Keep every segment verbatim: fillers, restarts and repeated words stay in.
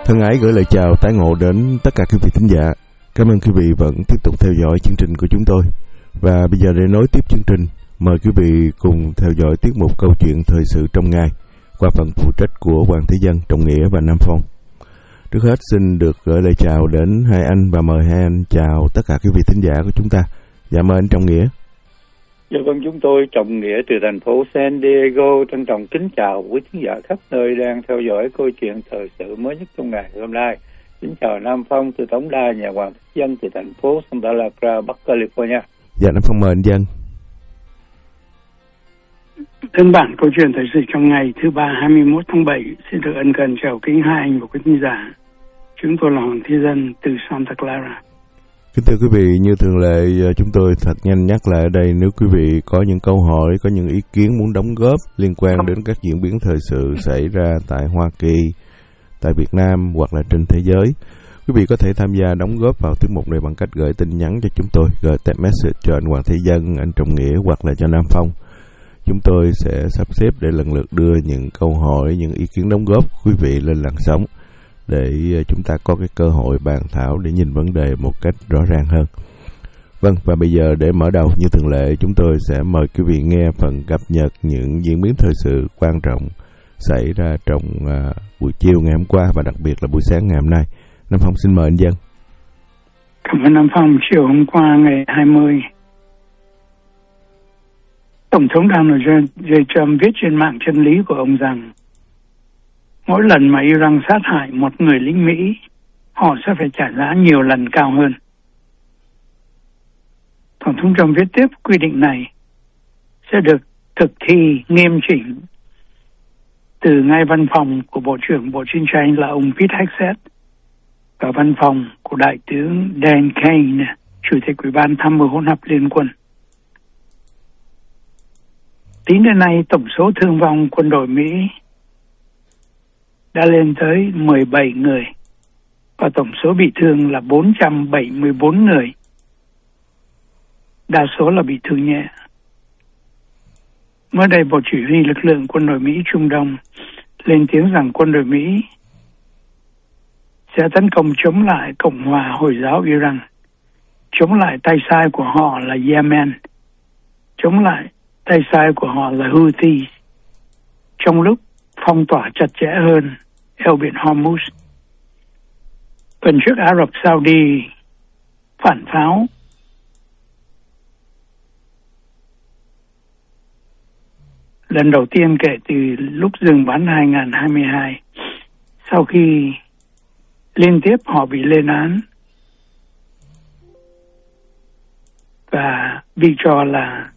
Thân ái gửi lời chào tái ngộ đến tất cả quý vị thính giả. Cảm ơn quý vị vẫn tiếp tục theo dõi chương trình của chúng tôi. Và bây giờ để nối tiếp chương trình, mời quý vị cùng theo dõi tiết mục câu chuyện thời sự trong ngày qua phần phụ trách của Hoàng Thế Dân, Trọng Nghĩa và Nam Phong. Trước hết xin được gửi lời chào đến hai anh và mời hai anh chào tất cả quý vị thính giả của chúng ta. Dạ mời anh Trọng Nghĩa. Dạ vâng, chúng tôi Trọng Nghĩa từ thành phố San Diego trân trọng kính chào quý thính giả khắp nơi đang theo dõi câu chuyện thời sự mới nhất trong ngày hôm nay. Kính chào Nam Phong từ tổng đài nhà Hoàng Thế Dân từ thành phố Santa Clara, Bắc California. Dạ Nam Phong mời anh Dân. Thân bản câu chuyện thời sự trong ngày thứ ba hai mươi mốt tháng bảy xin được ân cần chào kính hai anh và quý thính giả. Chúng tôi là Hoàng Thế Dân từ Santa Clara. Kính thưa quý vị, như thường lệ chúng tôi thật nhanh nhắc lại ở đây, nếu quý vị có những câu hỏi, có những ý kiến muốn đóng góp liên quan đến các diễn biến thời sự xảy ra tại Hoa Kỳ, tại Việt Nam hoặc là trên thế giới, quý vị có thể tham gia đóng góp vào tiết mục này bằng cách gửi tin nhắn cho chúng tôi, gửi text message cho anh Hoàng Thế Dân, anh Trọng Nghĩa hoặc là cho Nam Phong. Chúng tôi sẽ sắp xếp để lần lượt đưa những câu hỏi, những ý kiến đóng góp quý vị lên làn sóng, để chúng ta có cái cơ hội bàn thảo để nhìn vấn đề một cách rõ ràng hơn. Vâng, và bây giờ để mở đầu như thường lệ, chúng tôi sẽ mời quý vị nghe phần cập nhật những diễn biến thời sự quan trọng xảy ra trong uh, buổi chiều ngày hôm qua và đặc biệt là buổi sáng ngày hôm nay. Nam Phong xin mời anh Dân. Cảm ơn Nam Phong. Chiều hôm qua ngày hai mươi, Tổng thống Donald Trump viết trên mạng chân lý của ông rằng mỗi lần mà Iran sát hại một người lính Mỹ, họ sẽ phải trả giá nhiều lần cao hơn. Tổng thống Trump viết tiếp, quy định này sẽ được thực thi nghiêm chỉnh từ ngay văn phòng của Bộ trưởng Bộ Chiến tranh là ông Pete Hegseth và văn phòng của Đại tướng Dan Kane, Chủ tịch Ủy ban Tham mưu hỗn hợp Liên quân. Tính đến nay, tổng số thương vong quân đội Mỹ đã lên tới mười bảy người và tổng số bị thương là bốn trăm bảy mươi bốn người. Đa số là bị thương nhẹ. Mới đây, Bộ Chỉ huy lực lượng quân đội Mỹ Trung Đông lên tiếng rằng quân đội Mỹ sẽ tấn công chống lại Cộng hòa Hồi giáo Iran, chống lại tay sai của họ là Yemen, chống lại tay sai của họ là Houthi, trong lúc phong tỏa chặt chẽ hơn eo biển Hormuz. Tuần trước, Ả Rập Saudi phản pháo lần đầu tiên kể từ lúc dừng bắn hai không hai hai, sau khi liên tiếp họ bị lên án và bị cho là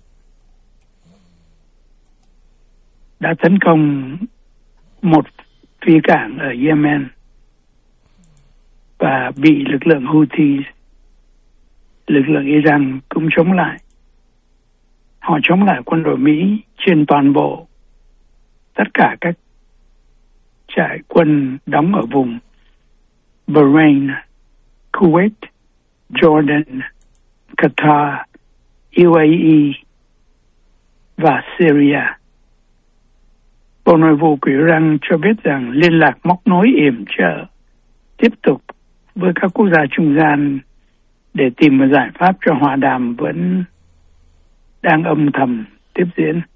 đã tấn công một phi cảng ở Yemen và bị lực lượng Houthi, lực lượng Iran cũng chống lại. Họ chống lại quân đội Mỹ trên toàn bộ tất cả các trại quân đóng ở vùng Bahrain, Kuwait, Jordan, Qatar, u a e và Syria. Bộ Nội vụ của Iran cho biết rằng liên lạc móc nối yểm trợ tiếp tục với các quốc gia trung gian để tìm một giải pháp cho hòa đàm vẫn đang âm thầm tiếp diễn.